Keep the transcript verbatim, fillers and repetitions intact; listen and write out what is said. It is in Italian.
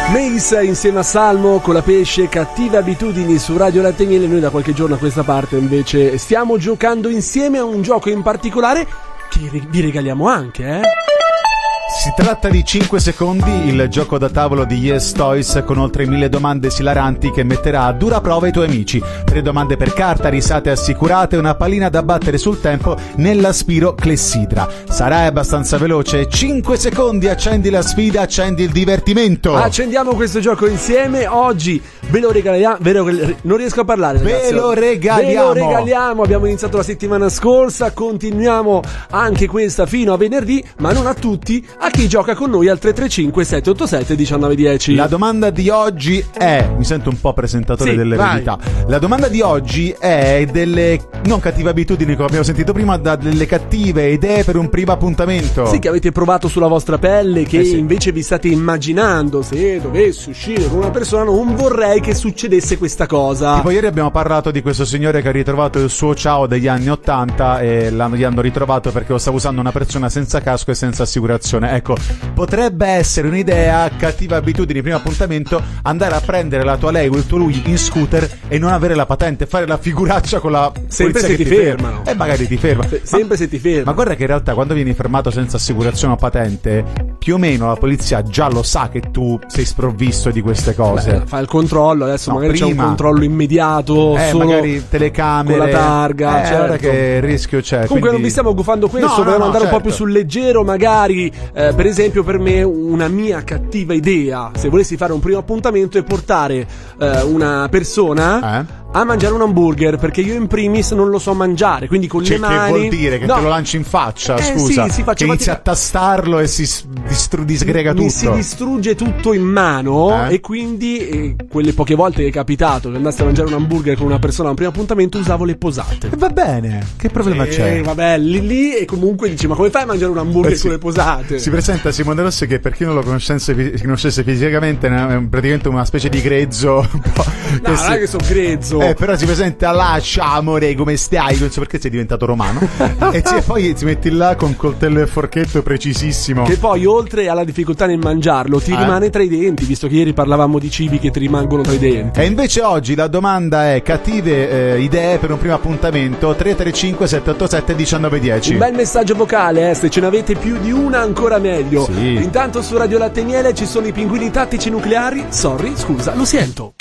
Mace insieme a Salmo con la pesce, cattive abitudini su Radio Latte e Miele. Noi da qualche giorno a questa parte invece stiamo giocando insieme a un gioco in particolare che vi regaliamo anche, eh? Si tratta di cinque secondi, il gioco da tavolo di Yes Toys con oltre mille domande esilaranti che metterà a dura prova i tuoi amici. Tre domande per carta, risate assicurate e una pallina da battere sul tempo nell'aspiro clessidra. Sarai abbastanza veloce? cinque secondi, accendi la sfida, accendi il divertimento. Accendiamo questo gioco insieme. Oggi ve lo regaliamo, ve lo, non riesco a parlare, ragazzi. Ve lo regaliamo. Ve lo regaliamo. Abbiamo iniziato la settimana scorsa, continuiamo anche questa fino a venerdì, ma non a tutti, a chi gioca con noi al tre tre cinque sette otto sette uno nove uno zero. La domanda di oggi è, mi sento un po' presentatore sì, delle vai. verità. La domanda di oggi è delle non cattive abitudini, come abbiamo sentito prima, da delle cattive idee per un primo appuntamento. Sì, che avete provato sulla vostra pelle, che eh sì. invece vi state immaginando se dovessi uscire con una persona, non vorrei che succedesse questa cosa. Tipo ieri abbiamo parlato di questo signore che ha ritrovato il suo ciao degli anni ottanta e l'hanno, gli hanno ritrovato perché lo stava usando una persona senza casco e senza assicurazione. Ecco, potrebbe essere un'idea, cattiva abitudine, primo appuntamento, andare a prendere la tua lei o il tuo lui in scooter e non avere la patente, fare la figuraccia con la sempre se che ti, ti fermano. E magari ti ferma. Se, sempre ma, se ti ferma. Ma guarda che in realtà quando vieni fermato senza assicurazione o patente, più o meno la polizia già lo sa che tu sei sprovvisto di queste cose. Beh, fa il controllo, adesso no, magari prima. c'è un controllo immediato, eh, solo magari telecamere con la targa, eh, certo. Guarda che rischio c'è. Comunque quindi... non vi stiamo gufando questo, no, vogliamo no, no, andare certo. un po' più sul leggero, magari eh, per esempio per me una mia cattiva idea, se volessi fare un primo appuntamento, è portare eh, una persona eh? a mangiare un hamburger, perché io in primis non lo so mangiare, quindi con cioè, le mani. Che vuol dire? Che no. te lo lanci in faccia, eh, scusa? Sì, si che inizi a tastarlo e si distru- disgrega mi, tutto. Mi si distrugge tutto in mano eh? e quindi eh, quelle poche volte che è capitato che andassi a mangiare un hamburger con una persona a un primo appuntamento usavo le posate. E va bene, che problema eh, c'è? Vabbè, lì lì e comunque dici ma come fai a mangiare un hamburger eh sì. con le posate? Si presenta Simone Rossi che per chi non lo conoscesse, conoscesse fisicamente è praticamente una specie di grezzo un po', no, che non si... è che sono grezzo eh, però si presenta là, ciao amore, come stai? Non so perché sei diventato romano e, e poi ti metti là con coltello e forchetto precisissimo, che poi oltre alla difficoltà nel mangiarlo ti eh? rimane tra i denti, visto che ieri parlavamo di cibi che ti rimangono tra i denti. E invece oggi la domanda è cattive eh, idee per un primo appuntamento. Tre tre cinque sette otto sette uno nove uno zero. Un bel messaggio vocale, eh, se ce n'avete più di una ancora meglio. Sì. Intanto su Radio Latte e Miele ci sono i pinguini tattici nucleari. Sorry, scusa, lo sento.